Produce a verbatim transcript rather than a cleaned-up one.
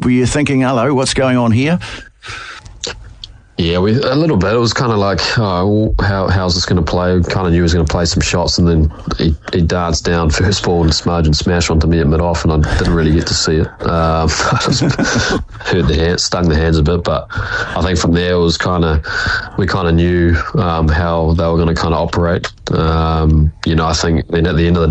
were you thinking, hello, what's going on here? Yeah, we, a little bit. It was kind of like, oh, how, how's this going to play? We kind of knew he was going to play some shots, and then he, he darts down first ball and smudge and smash onto me at mid-off, and I didn't really get to see it. Um, I just hurt the hand, stung the hands a bit, but I think from there it was kind of, we kind of knew um, how they were going to kind of operate. Um, you know, I think then at the end of the